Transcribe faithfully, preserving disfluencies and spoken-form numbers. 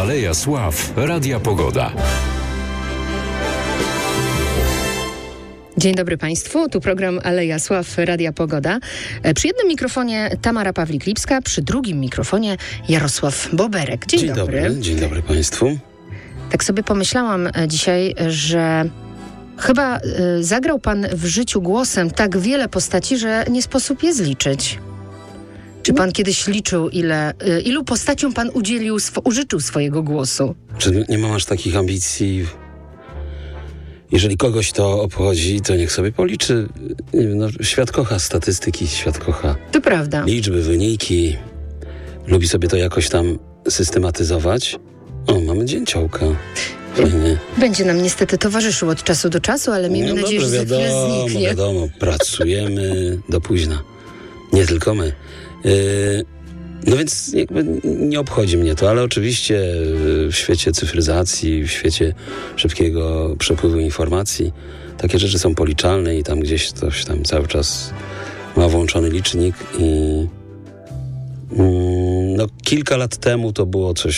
Aleja Sław Radia Pogoda. Dzień dobry Państwu, tu program Aleja Sław Radia Pogoda. Przy jednym mikrofonie Tamara Pawlik-Lipska, przy drugim mikrofonie Jarosław Boberek. Dzień, Dzień dobry. dobry. Dzień dobry Państwu. Tak sobie pomyślałam dzisiaj, że chyba y, zagrał Pan w życiu głosem tak wiele postaci, że nie sposób je zliczyć. Czy Pan kiedyś liczył, ile, y, ilu postaciom Pan udzielił, sw- użyczył swojego głosu? Czy nie mam aż takich ambicji? Jeżeli kogoś to obchodzi, to niech sobie policzy. Nie wiem, no, świat kocha statystyki, świat kocha To prawda. liczby, wyniki. Lubi sobie to jakoś tam systematyzować. O, mamy dzięciołka. Fajnie. Będzie nam niestety towarzyszył od czasu do czasu, ale miejmy No nadzieję, dobrze, że za chwilę wiadomo, zniknie. wiadomo, pracujemy do późna. Nie tylko my. Yy, no więc jakby nie obchodzi mnie to, ale oczywiście w świecie cyfryzacji, w świecie szybkiego przepływu informacji takie rzeczy są policzalne i tam gdzieś ktoś tam cały czas ma włączony licznik i mm, no kilka lat temu to było coś